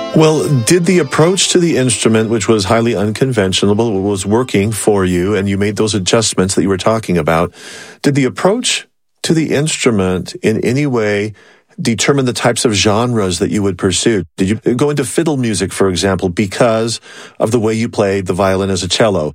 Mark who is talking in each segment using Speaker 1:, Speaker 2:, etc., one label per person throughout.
Speaker 1: Well, did the approach to the instrument, which was highly unconventional, was working for you, and you made those adjustments that you were talking about, did the approach to the instrument in any way determine the types of genres that you would pursue? Did you go into fiddle music, for example, because of the way you played the violin as a cello?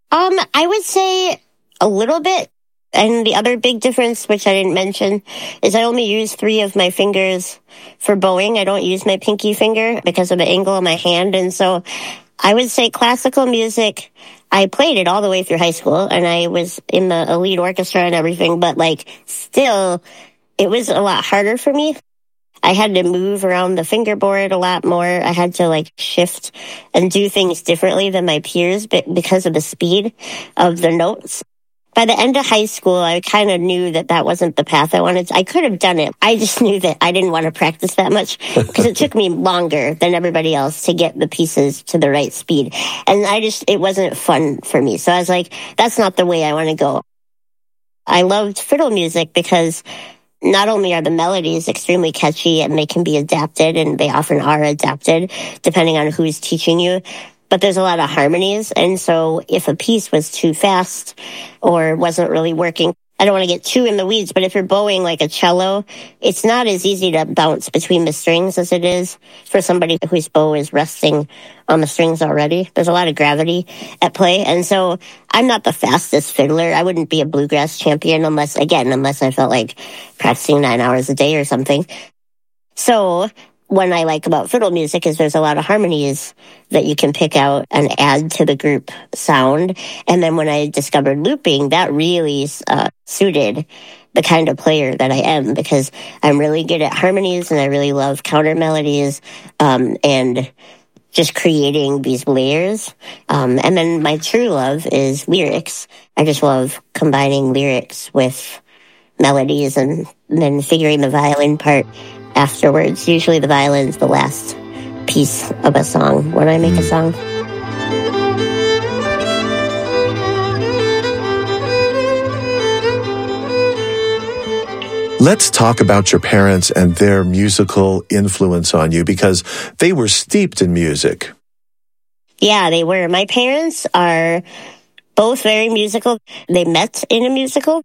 Speaker 2: I would say a little bit. And the other big difference, which I didn't mention, is I only use 3 of my fingers for bowing. I don't use my pinky finger because of the angle of my hand. And so I would say classical music, I played it all the way through high school, and I was in the elite orchestra and everything, but still, it was a lot harder for me. I had to move around the fingerboard a lot more. I had to shift and do things differently than my peers because of the speed of the notes. By the end of high school, I kind of knew that wasn't the path I wanted. I could have done it. I just knew that I didn't want to practice that much because it took me longer than everybody else to get the pieces to the right speed. And it wasn't fun for me. So I was like, that's not the way I want to go. I loved fiddle music because not only are the melodies extremely catchy and they can be adapted, and they often are adapted depending on who's teaching you, but there's a lot of harmonies. And so if a piece was too fast or wasn't really working, I don't want to get too in the weeds, but if you're bowing like a cello, it's not as easy to bounce between the strings as it is for somebody whose bow is resting on the strings already. There's a lot of gravity at play. And so I'm not the fastest fiddler. I wouldn't be a bluegrass champion unless I felt like practicing 9 hours a day or something. So what I like about fiddle music is there's a lot of harmonies that you can pick out and add to the group sound. And then when I discovered looping, that really suited the kind of player that I am, because I'm really good at harmonies and I really love counter melodies and just creating these layers. And then my true love is lyrics. I just love combining lyrics with melodies and then figuring the violin part afterwards. Usually the violin's the last piece of a song when I make a song.
Speaker 1: Let's talk about your parents and their musical influence on you, because they were steeped in music.
Speaker 2: Yeah, they were. My parents are both very musical. They met in a musical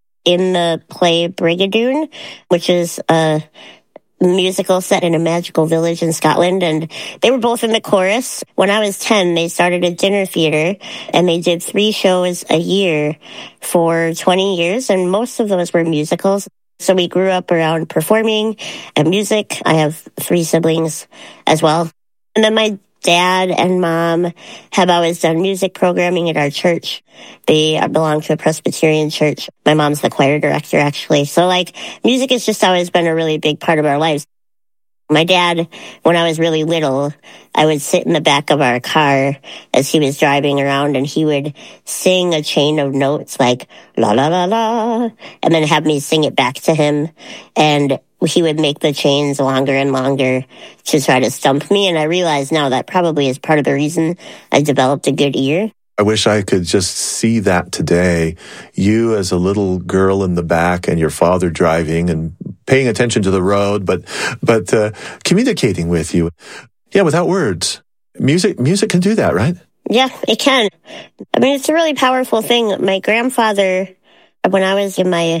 Speaker 2: in the play Brigadoon, which is a musical set in a magical village in Scotland, and they were both in the chorus. When I was 10, they started a dinner theater, and they did 3 shows a year for 20 years, and most of those were musicals. So we grew up around performing and music. I have 3 siblings as well. And then my dad and mom have always done music programming at our church. They belong to a Presbyterian church. My mom's the choir director, actually. So music has just always been a really big part of our lives. My dad, when I was really little, I would sit in the back of our car as he was driving around, and he would sing a chain of notes like la la la la, and then have me sing it back to him. And he would make the chains longer and longer to try to stump me. And I realize now that probably is part of the reason I developed a good ear.
Speaker 1: I wish I could just see that today. You as a little girl in the back and your father driving and paying attention to the road, but communicating with you. Yeah, without words. Music can do that, right?
Speaker 2: Yeah, it can. I mean, it's a really powerful thing. My grandfather, when I was in my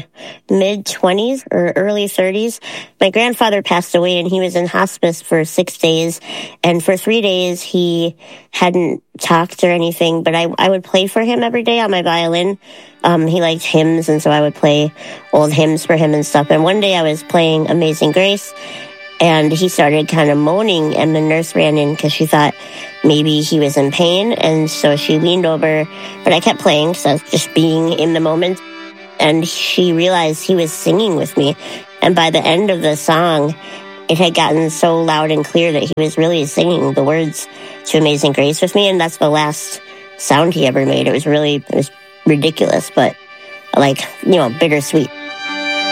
Speaker 2: mid-20s or early 30s, my grandfather passed away, and he was in hospice for 6 days. And for 3 days, he hadn't talked or anything, but I would play for him every day on my violin. He liked hymns, and so I would play old hymns for him and stuff. And one day I was playing Amazing Grace, and he started kind of moaning, and the nurse ran in because she thought maybe he was in pain. And so she leaned over, but I kept playing, so I was just being in the moment. And she realized he was singing with me. And by the end of the song, it had gotten so loud and clear that he was really singing the words to Amazing Grace with me. And that's the last sound he ever made. It was ridiculous, but bittersweet.